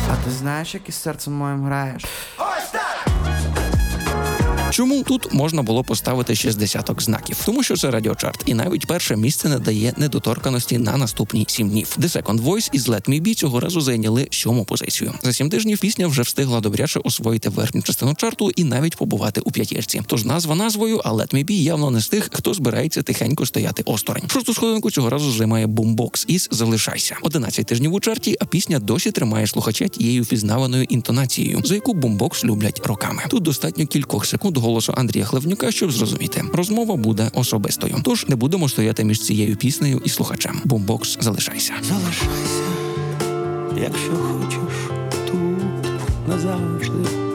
А ти знаєш, як із серцем моїм граєш? Чому тут можна було поставити ще з десяток знаків? Тому що це радіочарт, і навіть перше місце не дає недоторканості на наступні 7 днів. The Second Voice із Let Me Be цього разу зайняли 7-му позицію. За 7 тижнів пісня вже встигла добряче освоїти верхню частину чарту і навіть побувати у п'ятірці. Тож назва назвою, а Let Me Be явно не з тих, хто збирається тихенько стояти осторонь. Шосту сходинку цього разу займає Boombox із «Залишайся». 11 тижнів у чарті, а пісня досі тримає слухача тією впізнаваною інтонацією, за яку Boombox люблять роками. Тут достатньо кількох секунд голосу Андрія Хлевнюка, щоб зрозуміти. Розмова буде особистою. Тож не будемо стояти між цією піснею і слухачем. Boombox «Залишайся». Залишайся, якщо хочеш, тут назавжди.